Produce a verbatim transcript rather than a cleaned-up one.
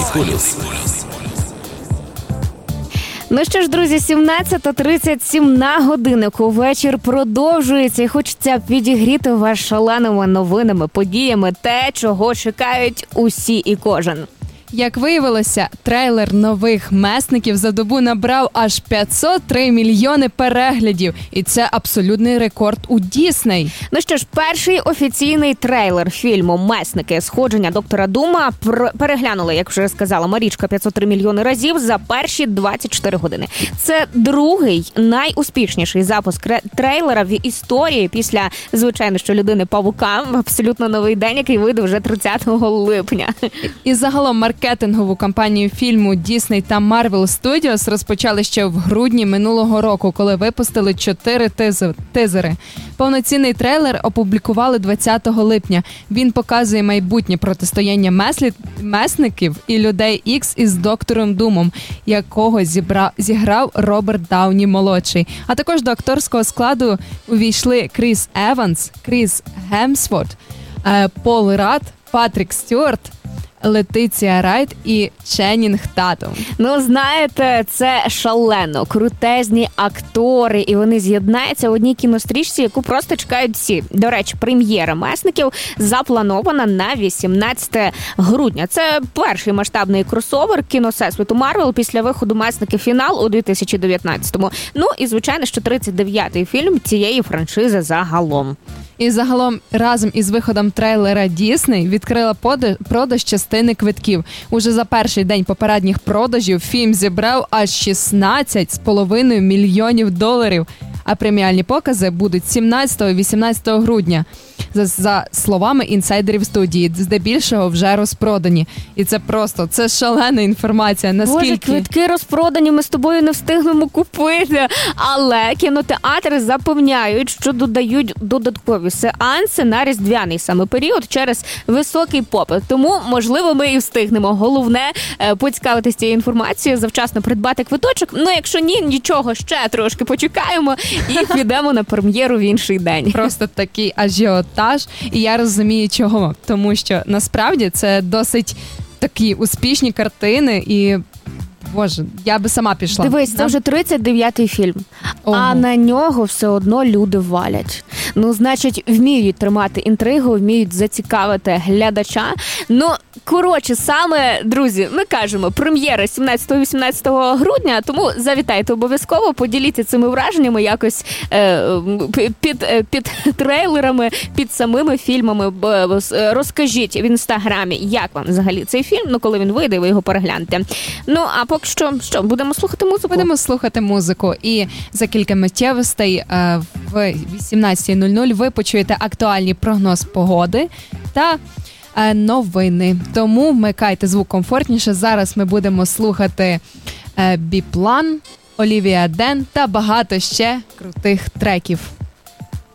полюс. Ну що ж, друзі, сімнадцята тридцять сім на годиннику. Вечір продовжується і хочеться підігріти вас шаленими новинами, подіями, те, чого чекають усі і кожен. Як виявилося, трейлер нових месників за добу набрав аж п'ятсот три мільйони переглядів. І це абсолютний рекорд у Дісней. Ну що ж, перший офіційний трейлер фільму «Месники. Сходження доктора Дума» переглянули, як вже сказала Марічка, п'ятсот три мільйони разів за перші двадцять чотири години. Це другий найуспішніший запуск трейлера в історії після, звичайно, що «Людини-павука». Абсолютно новий день, який вийде вже тридцятого липня. І загалом маркетингову кампанію фільму Disney та Marvel Studios розпочали ще в грудні минулого року, коли випустили чотири тизери. Повноцінний трейлер опублікували двадцятого липня. Він показує майбутнє протистояння меслі... месників і людей Ікс із доктором Думом, якого зібра... зіграв Роберт Дауні-молодший. А також до акторського складу увійшли Кріс Еванс, Кріс Гемсворт, Пол Радд, Патрік Стюарт, Летиція Райт і Ченнінг Татум. Ну, знаєте, це шалено, крутезні актори, і вони з'єднаються в одній кінострічці, яку просто чекають всі. До речі, прем'єра «Месників» запланована на вісімнадцяте грудня. Це перший масштабний кросовер кіновсесвіту Марвел після виходу «Месники. Фінал» у дві тисячі дев'ятнадцятому. Ну, і, звичайно, що тридцять дев'ятий фільм цієї франшизи загалом. І загалом разом із виходом трейлера Disney відкрила продаж частини квитків. Уже за перший день попередніх продажів фільм зібрав аж шістнадцять з половиною мільйонів доларів. А преміальні покази будуть сімнадцятого-вісімнадцятого грудня. За, за словами інсайдерів студії, здебільшого вже розпродані. І це просто, це шалена інформація. Наскільки... Боже, квитки розпродані, ми з тобою не встигнемо купити. Але кінотеатри запевняють, що додають додаткові сеанси на різдвяний саме період через високий попит. Тому, можливо, ми і встигнемо. Головне – поцікавитися цією інформацією, завчасно придбати квиточок. Ну, якщо ні, нічого, ще трошки почекаємо і підемо на прем'єру в інший день. Просто такий ажіотаж. І я розумію, чого. Тому що, насправді, це досить такі успішні картини і... Боже, я би сама пішла. Дивись, це вже тридцять дев'ятий фільм, Ого. а на нього все одно люди валять. Ну, значить, вміють тримати інтригу, вміють зацікавити глядача. Ну, коротше, саме, друзі, ми кажемо, прем'єра сімнадцятого-вісімнадцятого грудня, тому завітайте обов'язково, поділіться цими враженнями якось е, під, під трейлерами, під самими фільмами. Розкажіть в інстаграмі, як вам взагалі цей фільм, ну, коли він вийде, ви його переглянете. Ну, а поки що, що, будемо слухати музику? Будемо слухати музику. І за кілька миттєвостей е, в вісімнадцятій нуль нуль ви почуєте актуальний прогноз погоди та е, новини. Тому вмикайте звук комфортніше. Зараз ми будемо слухати е, Біплан, Олівія Ден та багато ще крутих треків.